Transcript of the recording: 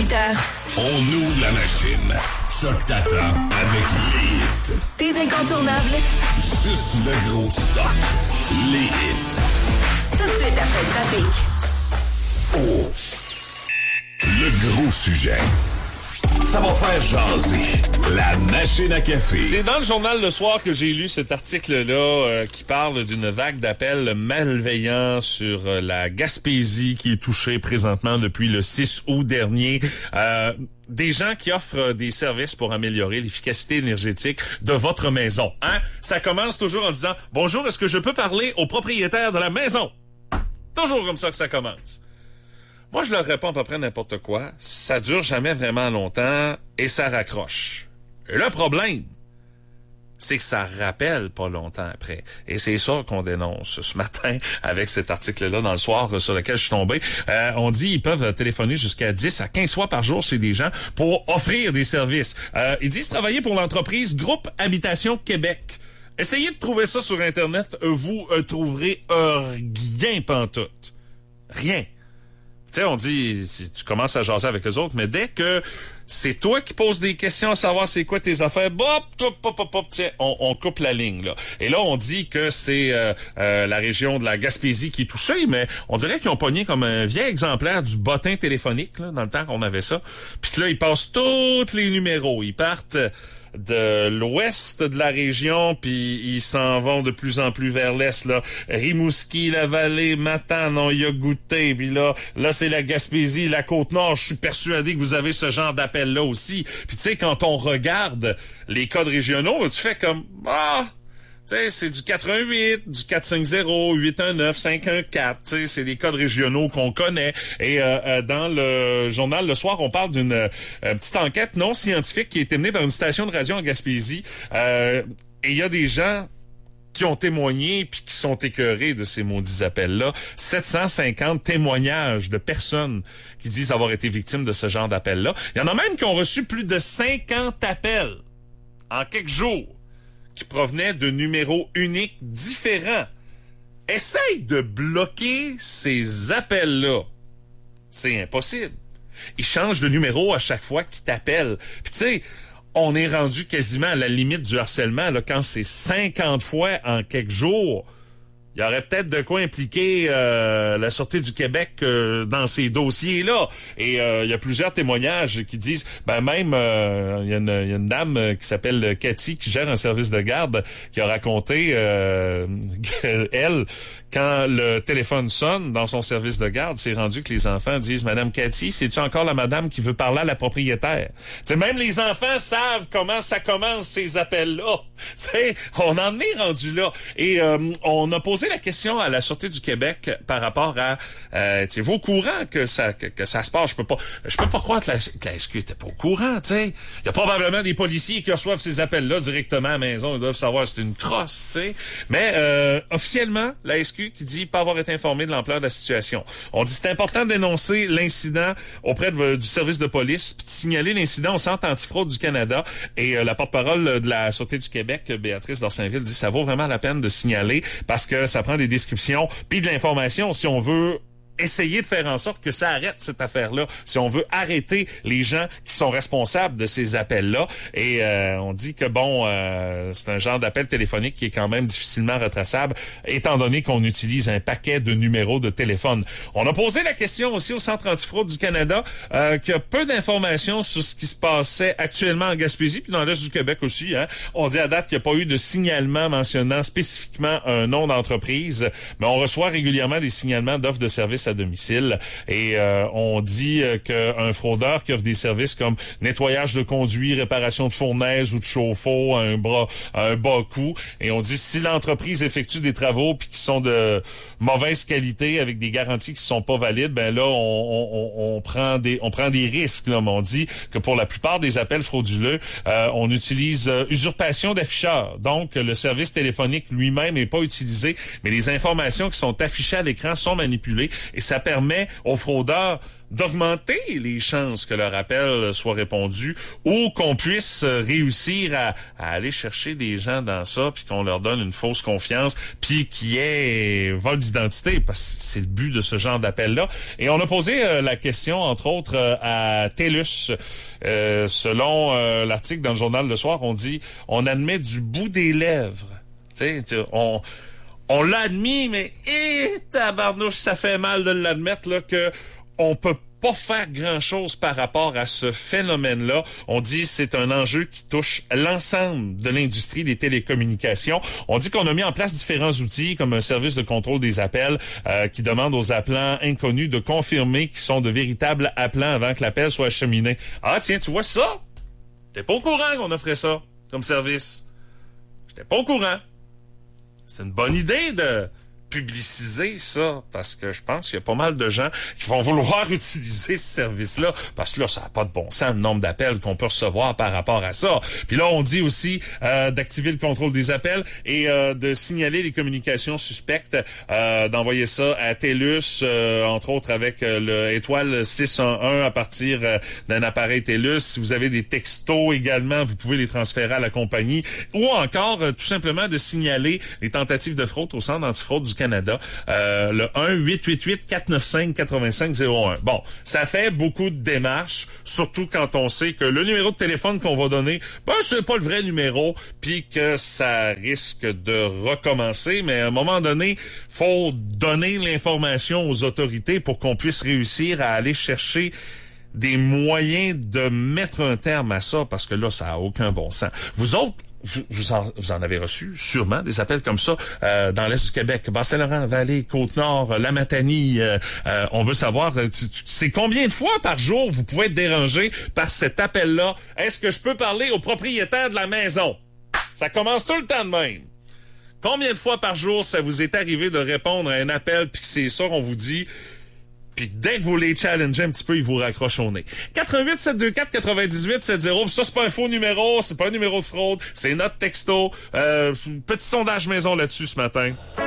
18h. On ouvre la machine. Choc t'attend avec les hits. Tes incontournables. Juste le gros stock. Les hits. Tout de suite après le trafic. Oh. Le gros sujet. Ça va faire jaser. La machine à café. C'est dans le journal Le Soir que j'ai lu cet article-là qui parle d'une vague d'appels malveillants sur la Gaspésie qui est touchée présentement depuis le 6 août dernier. Des gens qui offrent des services pour améliorer l'efficacité énergétique de votre maison. Hein? Ça commence toujours en disant « Bonjour, est-ce que je peux parler au propriétaire de la maison? » Toujours comme ça que ça commence. Moi, je leur réponds à peu près n'importe quoi. Ça dure jamais vraiment longtemps et ça raccroche. Et le problème, c'est que ça rappelle pas longtemps après. Et c'est ça qu'on dénonce ce matin avec cet article-là dans Le Soir sur lequel je suis tombé. On dit qu'ils peuvent téléphoner jusqu'à 10 à 15 fois par jour chez des gens pour offrir des services. Ils disent travailler pour l'entreprise Groupe Habitation Québec. Essayez de trouver ça sur Internet. Vous trouverez rien pantoute. Rien. Tu sais, on dit, si tu commences à jaser avec eux autres, mais dès que c'est toi qui poses des questions à savoir c'est quoi tes affaires, tiens, on coupe la ligne, là. Et là, on dit que c'est la région de la Gaspésie qui est touchée, mais on dirait qu'ils ont pogné comme un vieil exemplaire du bottin téléphonique, là, dans le temps qu'on avait ça. Puis que là, ils passent tous les numéros. Ils partent de l'ouest de la région, puis ils s'en vont de plus en plus vers l'est, là. Rimouski, la vallée, Matane, on y a goûté, puis là c'est la Gaspésie, la Côte-Nord. Je suis persuadé que vous avez ce genre d'appel-là aussi. Puis tu sais, quand on regarde les codes régionaux, tu fais comme, tu sais, c'est du 88, du 450, 819, 514, tu sais, c'est des codes régionaux qu'on connaît. Et dans le journal Le Soir, on parle d'une petite enquête non scientifique qui a été menée par une station de radio en Gaspésie. Et il y a des gens qui ont témoigné puis qui sont écœurés de ces maudits appels-là. 750 témoignages de personnes qui disent avoir été victimes de ce genre d'appels-là. Il y en a même qui ont reçu plus de 50 appels en quelques jours qui provenaient de numéros uniques différents. Essaye de bloquer ces appels-là. C'est impossible. Ils changent de numéro à chaque fois qu'ils t'appellent. Puis tu sais, on est rendu quasiment à la limite du harcèlement là, quand c'est 50 fois en quelques jours. Il y aurait peut-être de quoi impliquer la Sûreté du Québec dans ces dossiers-là. Et il y a plusieurs témoignages qui disent, même il y a une dame qui s'appelle Cathy qui gère un service de garde qui a raconté elle, quand le téléphone sonne dans son service de garde, c'est rendu que les enfants disent, Madame Cathy, c'est-tu encore la madame qui veut parler à la propriétaire? T'sais, même les enfants savent comment ça commence ces appels-là. T'sais, on en est rendu là. Et on a posé la question à la Sûreté du Québec par rapport à vous au courant que ça se passe. Je peux pas croire que la SQ était pas au courant, tu sais. Il y a probablement des policiers qui reçoivent ces appels-là directement à la maison, ils doivent savoir que c'est une crosse, tu sais. Mais officiellement, la SQ qui dit pas avoir été informé de l'ampleur de la situation. On dit c'est important de dénoncer l'incident auprès du service de police, puis de signaler l'incident au Centre antifraude du Canada. Et la porte-parole de la Sûreté du Québec, Béatrice Dorsainville, dit ça vaut vraiment la peine de signaler parce que ça prend des descriptions puis de l'information si on veut essayer de faire en sorte que ça arrête cette affaire-là, si on veut arrêter les gens qui sont responsables de ces appels-là. Et on dit que c'est un genre d'appel téléphonique qui est quand même difficilement retraçable, étant donné qu'on utilise un paquet de numéros de téléphone. On a posé la question aussi au Centre antifraude du Canada, qui a peu d'informations sur ce qui se passait actuellement en Gaspésie, puis dans l'Est du Québec aussi. Hein. On dit à date qu'il n'y a pas eu de signalement mentionnant spécifiquement un nom d'entreprise, mais on reçoit régulièrement des signalements d'offres de services à domicile. Et on dit qu'un fraudeur qui offre des services comme nettoyage de conduits, réparation de fournaise ou de chauffe-eau à un bas coût. Et on dit si l'entreprise effectue des travaux puis qui sont de mauvaise qualité avec des garanties qui sont pas valides, ben là on prend des risques. Là. Mais on dit que pour la plupart des appels frauduleux, on utilise usurpation d'afficheur. Donc le service téléphonique lui-même n'est pas utilisé, mais les informations qui sont affichées à l'écran sont manipulées. Et et ça permet aux fraudeurs d'augmenter les chances que leur appel soit répondu ou qu'on puisse réussir à aller chercher des gens dans ça puis qu'on leur donne une fausse confiance puis qu'il y ait vol d'identité parce que c'est le but de ce genre d'appel-là. Et on a posé la question, entre autres, à TELUS. Selon l'article dans le journal Le Soir, on dit « On admet du bout des lèvres ». Tu sais, on l'a admis, mais tabarnouche, ça fait mal de l'admettre là que on peut pas faire grand-chose par rapport à ce phénomène-là. On dit c'est un enjeu qui touche l'ensemble de l'industrie des télécommunications. On dit qu'on a mis en place différents outils comme un service de contrôle des appels qui demande aux appelants inconnus de confirmer qu'ils sont de véritables appelants avant que l'appel soit acheminé. Ah tiens, tu vois ça? T'es pas au courant qu'on offrait ça comme service. J'étais pas au courant. C'est une bonne idée de publiciser ça, parce que je pense qu'il y a pas mal de gens qui vont vouloir utiliser ce service-là, parce que là, ça n'a pas de bon sens, le nombre d'appels qu'on peut recevoir par rapport à ça. Puis là, on dit aussi d'activer le contrôle des appels et de signaler les communications suspectes, d'envoyer ça à TELUS, entre autres avec le étoile 611 à partir d'un appareil TELUS. Si vous avez des textos également, vous pouvez les transférer à la compagnie, ou encore tout simplement de signaler les tentatives de fraude au Centre d'antifraude du Canada, le 1-888-495-8501. Bon, ça fait beaucoup de démarches, surtout quand on sait que le numéro de téléphone qu'on va donner, ben c'est pas le vrai numéro, puis que ça risque de recommencer, mais à un moment donné, faut donner l'information aux autorités pour qu'on puisse réussir à aller chercher des moyens de mettre un terme à ça, parce que là, ça a aucun bon sens. Vous autres, vous en avez reçu sûrement des appels comme ça dans l'Est du Québec, Bas-Saint-Laurent, Vallée, Côte-Nord, La Matanie. On veut savoir, c'est combien de fois par jour vous pouvez être dérangé par cet appel-là? Est-ce que je peux parler au propriétaire de la maison? Ça commence tout le temps de même. Combien de fois par jour ça vous est arrivé de répondre à un appel puis que c'est ça qu'on vous dit? Puis dès que vous les challengez un petit peu, ils vous raccrochent au nez. 88-724-98-70. Ça, c'est pas un faux numéro, c'est pas un numéro de fraude, c'est notre texto. Petit sondage maison là-dessus ce matin.